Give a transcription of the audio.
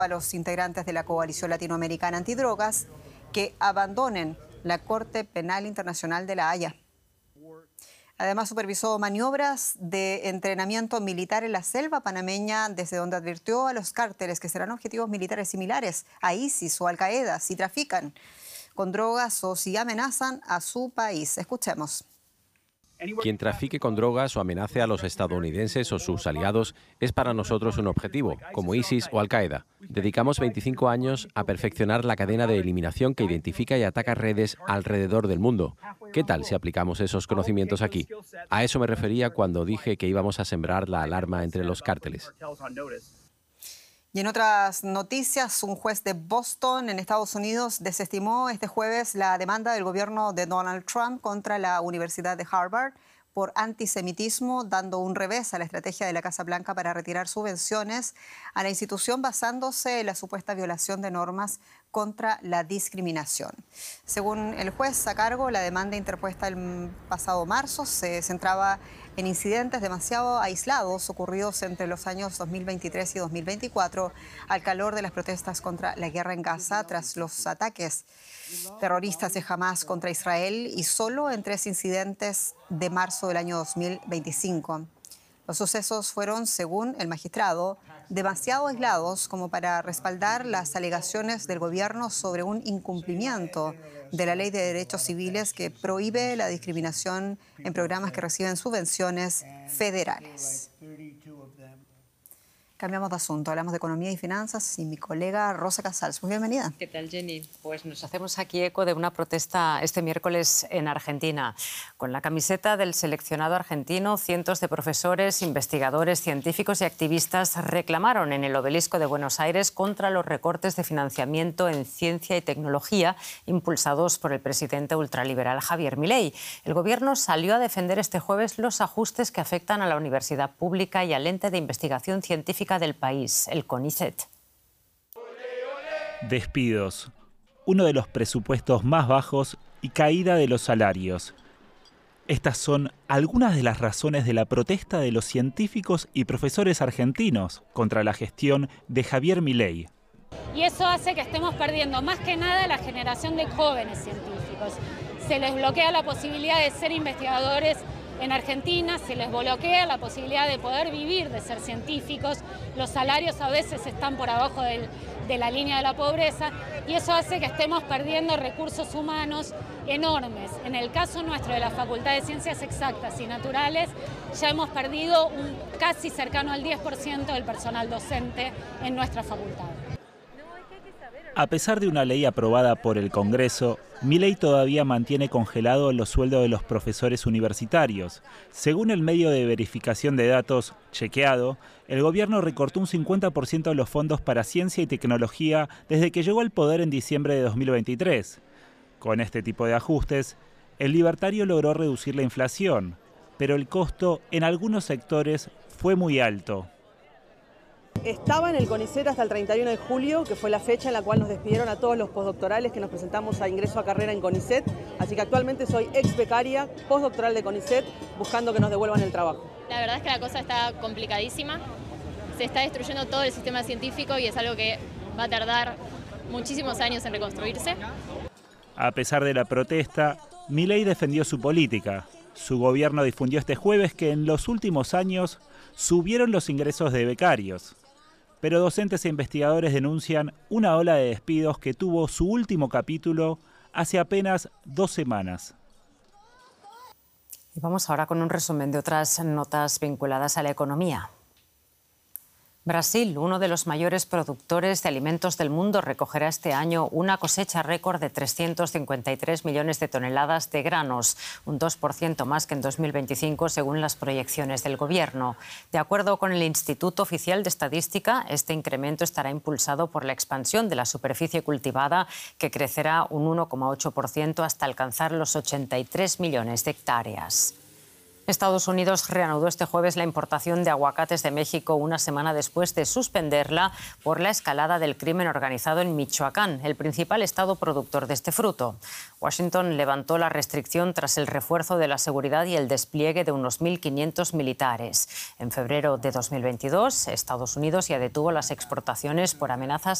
a los integrantes de la coalición latinoamericana antidrogas que abandonen la Corte Penal Internacional de La Haya. Además, supervisó maniobras de entrenamiento militar en la selva panameña, desde donde advirtió a los cárteles que serán objetivos militares similares a ISIS o Al-Qaeda si trafican con drogas o si amenazan a su país. Escuchemos. Quien trafique con drogas o amenace a los estadounidenses o sus aliados es para nosotros un objetivo, como ISIS o Al-Qaeda. Dedicamos 25 años a perfeccionar la cadena de eliminación que identifica y ataca redes alrededor del mundo. ¿Qué tal si aplicamos esos conocimientos aquí? A eso me refería cuando dije que íbamos a sembrar la alarma entre los cárteles. Y en otras noticias, un juez de Boston, en Estados Unidos, desestimó este jueves la demanda del gobierno de Donald Trump contra la Universidad de Harvard por antisemitismo, dando un revés a la estrategia de la Casa Blanca para retirar subvenciones a la institución basándose en la supuesta violación de normas contra la discriminación. Según el juez a cargo, la demanda interpuesta el pasado marzo se centraba en incidentes demasiado aislados ocurridos entre los años 2023 y 2024 al calor de las protestas contra la guerra en Gaza tras los ataques terroristas de Hamas contra Israel y solo en 3 incidentes de marzo del año 2025. Los sucesos fueron, según el magistrado, demasiado aislados como para respaldar las alegaciones del gobierno sobre un incumplimiento de la Ley de Derechos Civiles que prohíbe la discriminación en programas que reciben subvenciones federales. Cambiamos de asunto, hablamos de economía y finanzas y mi colega Rosa Casals. Muy bienvenida. ¿Qué tal, Jenny? Pues nos hacemos aquí eco de una protesta este miércoles en Argentina. Con la camiseta del seleccionado argentino, cientos de profesores, investigadores, científicos y activistas reclamaron en el Obelisco de Buenos Aires contra los recortes de financiamiento en ciencia y tecnología impulsados por el presidente ultraliberal Javier Milei. El gobierno salió a defender este jueves los ajustes que afectan a la universidad pública y al ente de investigación científica del país, el CONICET. Despidos, uno de los presupuestos más bajos y caída de los salarios. Estas son algunas de las razones de la protesta de los científicos y profesores argentinos contra la gestión de Javier Milei. Y eso hace que estemos perdiendo más que nada la generación de jóvenes científicos. Se les bloquea la posibilidad de ser investigadores en Argentina, se les bloquea la posibilidad de poder vivir de ser científicos, los salarios a veces están por abajo de la línea de la pobreza y eso hace que estemos perdiendo recursos humanos enormes. En el caso nuestro de la Facultad de Ciencias Exactas y Naturales ya hemos perdido un casi cercano al 10% del personal docente en nuestra facultad. A pesar de una ley aprobada por el Congreso, Milei todavía mantiene congelado los sueldos de los profesores universitarios. Según el medio de verificación de datos Chequeado, el gobierno recortó un 50% de los fondos para ciencia y tecnología desde que llegó al poder en diciembre de 2023. Con este tipo de ajustes, el libertario logró reducir la inflación, pero el costo en algunos sectores fue muy alto. Estaba en el CONICET hasta el 31 de julio, que fue la fecha en la cual nos despidieron a todos los postdoctorales que nos presentamos a ingreso a carrera en CONICET. Así que actualmente soy ex becaria, postdoctoral de CONICET, buscando que nos devuelvan el trabajo. La verdad es que la cosa está complicadísima. Se está destruyendo todo el sistema científico y es algo que va a tardar muchísimos años en reconstruirse. A pesar de la protesta, Milei defendió su política. Su gobierno difundió este jueves que en los últimos años subieron los ingresos de becarios. Pero docentes e investigadores denuncian una ola de despidos que tuvo su último capítulo hace apenas 2 semanas. Y vamos ahora con un resumen de otras notas vinculadas a la economía. Brasil, uno de los mayores productores de alimentos del mundo, recogerá este año una cosecha récord de 353 millones de toneladas de granos, un 2% más que en 2025 según las proyecciones del gobierno. De acuerdo con el Instituto Oficial de Estadística, este incremento estará impulsado por la expansión de la superficie cultivada, que crecerá un 1,8% hasta alcanzar los 83 millones de hectáreas. Estados Unidos reanudó este jueves la importación de aguacates de México una semana después de suspenderla por la escalada del crimen organizado en Michoacán, el principal estado productor de este fruto. Washington levantó la restricción tras el refuerzo de la seguridad y el despliegue de unos 1.500 militares. En febrero de 2022, Estados Unidos ya detuvo las exportaciones por amenazas